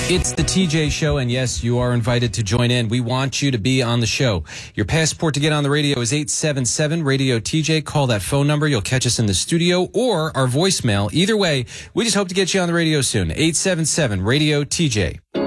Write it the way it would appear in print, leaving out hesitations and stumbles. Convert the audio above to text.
It's the TJ Show, and yes, you are invited to join in. We want you to be on the show. Your passport to get on the radio is 877-RADIO-TJ. Call that phone number. You'll catch us in the studio or our voicemail. Either way, we just hope to get you on the radio soon. 877-RADIO-TJ.